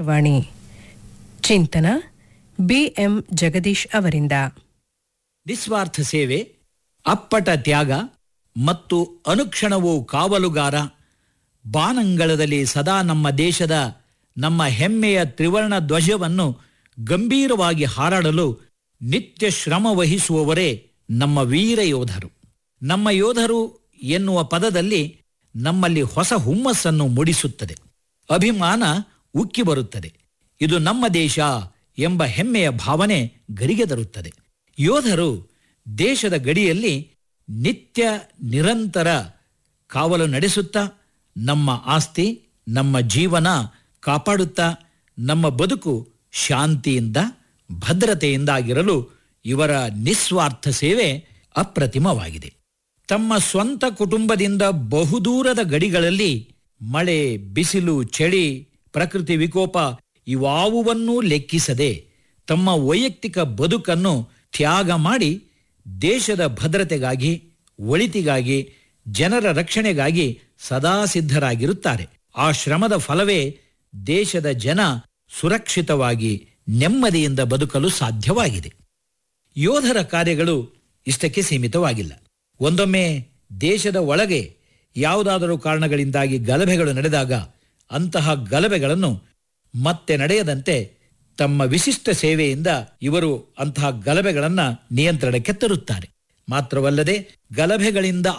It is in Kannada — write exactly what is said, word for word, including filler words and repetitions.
ಆಕಾಶವಾಣಿ ಚಿಂತನ ಬಿಎಂ ಜಗದೀಶ್ ಅವರಿಂದ. ನಿಸ್ವಾರ್ಥ ಸೇವೆ, ಅಪ್ಪಟ ತ್ಯಾಗ ಮತ್ತು ಅನುಕ್ಷಣವೂ ಕಾವಲುಗಾರ, ಬಾನಂಗಳದಲ್ಲಿ ಸದಾ ನಮ್ಮ ದೇಶದ ನಮ್ಮ ಹೆಮ್ಮೆಯ ತ್ರಿವರ್ಣ ಧ್ವಜವನ್ನು ಗಂಭೀರವಾಗಿ ಹಾರಾಡಲು ನಿತ್ಯ ಶ್ರಮ ವಹಿಸುವವರೇ ನಮ್ಮ ವೀರ ಯೋಧರು. ನಮ್ಮ ಯೋಧರು ಎನ್ನುವ ಪದದಲ್ಲಿ ನಮ್ಮಲ್ಲಿ ಹೊಸ ಹುಮ್ಮಸ್ಸನ್ನು ಮೂಡಿಸುತ್ತದೆ, ಅಭಿಮಾನ ಉಕ್ಕಿ ಬರುತ್ತದೆ. ಇದು ನಮ್ಮ ದೇಶ ಎಂಬ ಹೆಮ್ಮೆಯ ಭಾವನೆ ಗರಿಗೆ ತರುತ್ತದೆ. ಯೋಧರು ದೇಶದ ಗಡಿಯಲ್ಲಿ ನಿತ್ಯ ನಿರಂತರ ಕಾವಲು ನಡೆಸುತ್ತಾ ನಮ್ಮ ಆಸ್ತಿ, ನಮ್ಮ ಜೀವನ ಕಾಪಾಡುತ್ತಾ ನಮ್ಮ ಬದುಕು ಶಾಂತಿಯಿಂದ ಭದ್ರತೆಯಿಂದಾಗಿರಲು ಇವರ ನಿಸ್ವಾರ್ಥ ಸೇವೆ ಅಪ್ರತಿಮವಾಗಿದೆ. ತಮ್ಮ ಸ್ವಂತ ಕುಟುಂಬದಿಂದ ಬಹುದೂರದ ಗಡಿಗಳಲ್ಲಿ ಮಳೆ, ಬಿಸಿಲು, ಚಳಿ, ಪ್ರಕೃತಿ ವಿಕೋಪ ಇವಾವುವನ್ನೂ ಲೆಕ್ಕಿಸದೆ ತಮ್ಮ ವೈಯಕ್ತಿಕ ಬದುಕನ್ನು ತ್ಯಾಗ ಮಾಡಿ ದೇಶದ ಭದ್ರತೆಗಾಗಿ, ಒಳಿತಿಗಾಗಿ, ಜನರ ರಕ್ಷಣೆಗಾಗಿ ಸದಾ ಸಿದ್ಧರಾಗಿರುತ್ತಾರೆ. ಆ ಶ್ರಮದ ಫಲವೇ ದೇಶದ ಜನ ಸುರಕ್ಷಿತವಾಗಿ ನೆಮ್ಮದಿಯಿಂದ ಬದುಕಲು ಸಾಧ್ಯವಾಗಿದೆ. ಯೋಧರ ಕಾರ್ಯಗಳು ಇಷ್ಟಕ್ಕೆ ಸೀಮಿತವಾಗಿಲ್ಲ. ಒಂದೊಮ್ಮೆ ದೇಶದ ಒಳಗೆ ಯಾವುದಾದರೂ ಕಾರಣಗಳಿಂದಾಗಿ ಗಲಭೆಗಳು ನಡೆದಾಗ ಅಂತಹ ಗಲಭೆಗಳನ್ನು ಮತ್ತೆ ನಡೆಯದಂತೆ ತಮ್ಮ ವಿಶಿಷ್ಟ ಸೇವೆಯಿಂದ ಇವರು ಅಂತಹ ಗಲಭೆಗಳನ್ನು ನಿಯಂತ್ರಣಕ್ಕೆ ತರುತ್ತಾರೆ. ಮಾತ್ರವಲ್ಲದೆ ಗಲಭೆಗಳಿಂದ